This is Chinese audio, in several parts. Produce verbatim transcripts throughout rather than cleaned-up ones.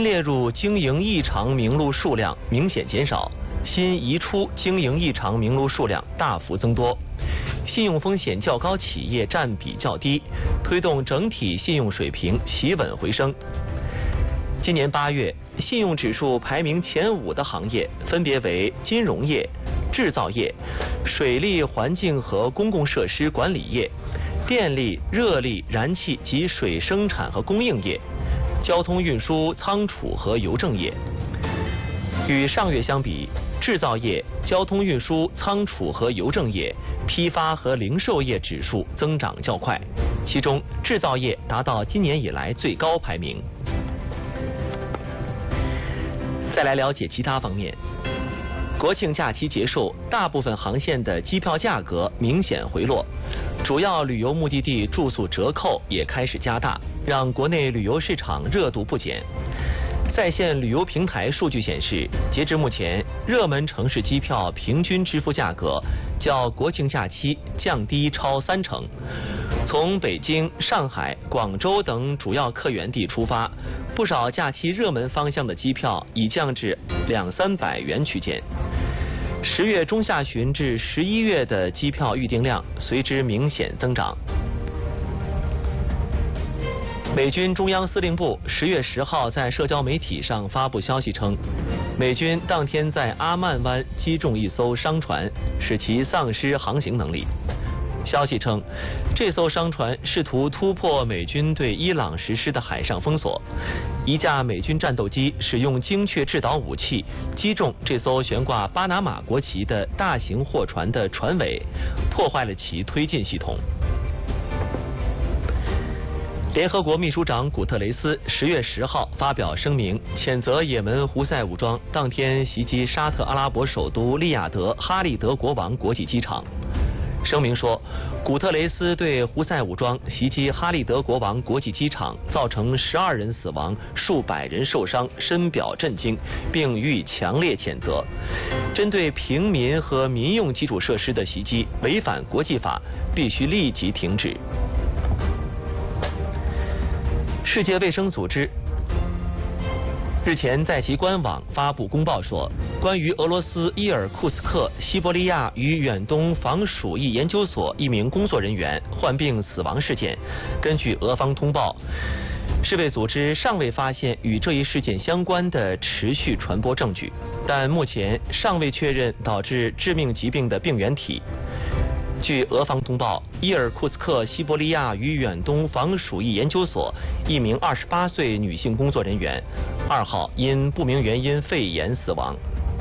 新列入经营异常名录数量明显减少，新移出经营异常名录数量大幅增多，信用风险较高企业占比较低，推动整体信用水平企稳回升。今年八月，信用指数排名前五的行业分别为金融业、制造业、水利环境和公共设施管理业、电力、热力、燃气及水生产和供应业、交通运输、仓储和邮政业。与上月相比，制造业、交通运输、仓储和邮政业、批发和零售业指数增长较快，其中制造业达到今年以来最高排名。再来了解其他方面。国庆假期结束，大部分航线的机票价格明显回落，主要旅游目的地住宿折扣也开始加大，让国内旅游市场热度不减。在线旅游平台数据显示，截至目前，热门城市机票平均支付价格较国庆假期降低超三成。从北京、上海、广州等主要客源地出发，不少假期热门方向的机票已降至两三百元区间。十月中下旬至十一月的机票预订量随之明显增长。美军中央司令部十月十号在社交媒体上发布消息称，美军当天在阿曼湾击中一艘商船，使其丧失航行能力。消息称，这艘商船试图突破美军对伊朗实施的海上封锁，一架美军战斗机使用精确制导武器击中这艘悬挂巴拿马国旗的大型货船的船尾，破坏了其推进系统。联合国秘书长古特雷斯十月十号发表声明，谴责也门胡塞武装当天袭击沙特阿拉伯首都利雅得哈利德国王国际机场。声明说，古特雷斯对胡塞武装袭击哈利德国王国际机场造成十二人死亡、数百人受伤深表震惊，并予以强烈谴责。针对平民和民用基础设施的袭击违反国际法，必须立即停止。世界卫生组织日前在其官网发布公报说，关于俄罗斯伊尔库斯克西伯利亚与远东防鼠疫研究所一名工作人员患病死亡事件，根据俄方通报，世卫组织尚未发现与这一事件相关的持续传播证据，但目前尚未确认导致致命疾病的病原体。据俄方通报，伊尔库斯克西伯利亚与远东防鼠疫研究所一名二十八岁女性工作人员二号因不明原因肺炎死亡。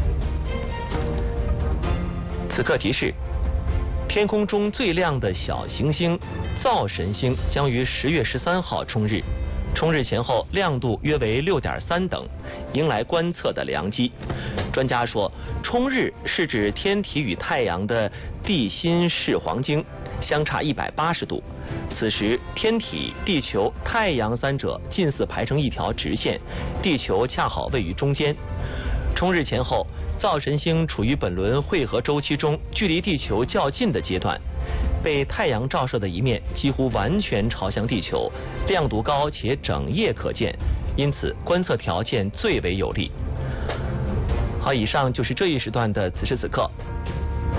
此刻提示：天空中最亮的小行星灶神星将于十月十三号冲日，冲日前后亮度约为六点三等，迎来观测的良机。专家说，冲日是指天体与太阳的地心视黄经相差一百八十度，此时天体、地球、太阳三者近似排成一条直线，地球恰好位于中间。冲日前后，灶神星处于本轮汇合周期中距离地球较近的阶段，被太阳照射的一面几乎完全朝向地球，亮度高且整夜可见，因此观测条件最为有利。好，以上就是这一时段的此时此刻。